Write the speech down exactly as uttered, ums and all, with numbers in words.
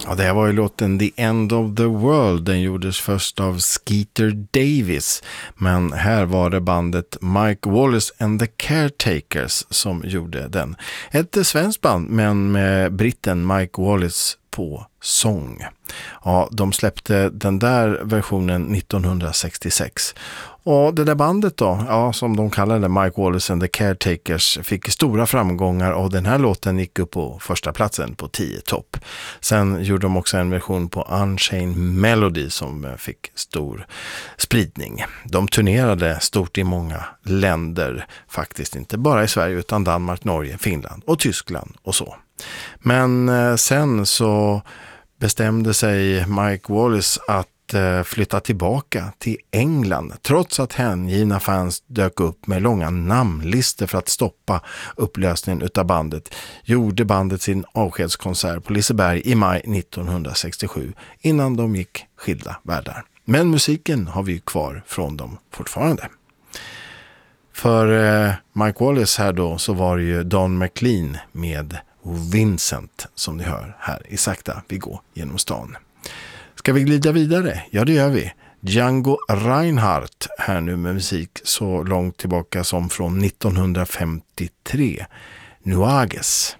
Ja, det här var ju låten The End of the World. Den gjordes först av Skeeter Davis. Men här var det bandet Mike Wallace and the Caretakers som gjorde den. Ett svenskt band, men med britten Mike Wallace på sång. Ja, de släppte den där versionen nittonhundrasextiosex. Och det där bandet då, ja, som de kallade Mike Wallace and the Caretakers, fick stora framgångar och den här låten gick upp på första platsen på tio topp. Sen gjorde de också en version på Unchained Melody som fick stor spridning. De turnerade stort i många länder, faktiskt inte bara i Sverige utan Danmark, Norge, Finland och Tyskland och så. Men eh, sen så bestämde sig Mike Wallace att eh, flytta tillbaka till England trots att hängivna fans dök upp med långa namnlistor för att stoppa upplösningen utav bandet. Gjorde bandet sin avskedskonsert på Liseberg i maj nittonhundrasextiosju innan de gick skilda världar. Men musiken har vi kvar från dem fortfarande. För eh, Mike Wallace här då så var det ju Don McLean med Vincent som ni hör här i Sakta vi går genom stan. Ska vi glida vidare? Ja, det gör vi. Django Reinhardt här nu med musik så långt tillbaka som från nittonhundrafemtiotre. Nuages.